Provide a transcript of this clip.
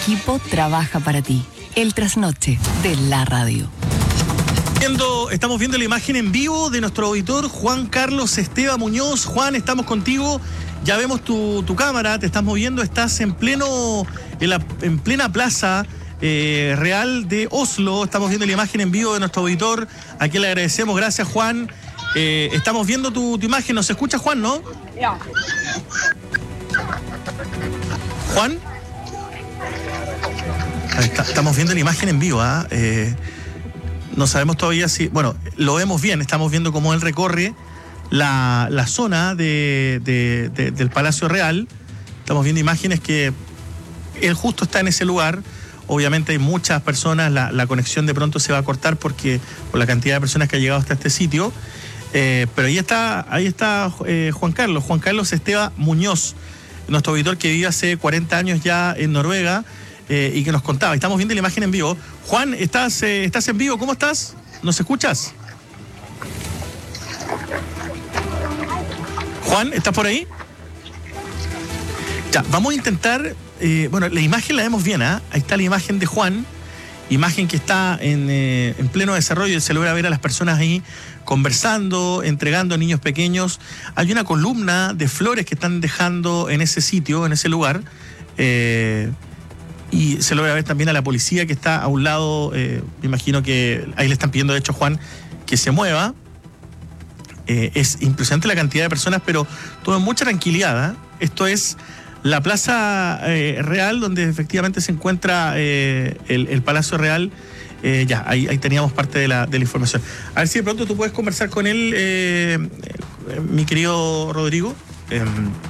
equipo trabaja para ti. El Trasnoche de la radio. Estamos viendo la imagen en vivo de nuestro auditor Juan Carlos Esteban Muñoz. Juan, estamos contigo. Ya vemos tu cámara, te estás moviendo, estás en plena plaza real de Oslo. Estamos viendo la imagen en vivo de nuestro auditor, a quien le agradecemos. Gracias, Juan. Estamos viendo tu imagen. ¿Nos escucha, Juan, no? Ya. Juan. Estamos viendo la imagen en vivo, no sabemos todavía si... Bueno, lo vemos bien, estamos viendo cómo él recorre la zona del Palacio Real. Estamos viendo imágenes que él justo está en ese lugar. Obviamente hay muchas personas, la conexión de pronto se va a cortar por la cantidad de personas que ha llegado hasta este sitio. Pero ahí está Juan Carlos Esteban Muñoz, nuestro auditor que vive hace 40 años ya en Noruega. Y que nos contaba, estamos viendo la imagen en vivo. Juan, ¿estás en vivo? ¿Cómo estás? ¿Nos escuchas? Juan, ¿estás por ahí? Ya, vamos a intentar, bueno, la imagen la vemos bien, Ahí está la imagen de Juan, imagen que está en pleno desarrollo, se logra ver a las personas ahí conversando, entregando a niños pequeños. Hay una columna de flores que están dejando en ese sitio, en ese lugar, y se logra ver también a la policía que está a un lado. Me imagino que ahí le están pidiendo, de hecho, Juan, que se mueva. Es impresionante la cantidad de personas, pero todo en mucha tranquilidad. Esto es la Plaza Real, donde efectivamente se encuentra el Palacio Real. Ya, ahí teníamos parte de la información. A ver si de pronto tú puedes conversar con él, mi querido Rodrigo.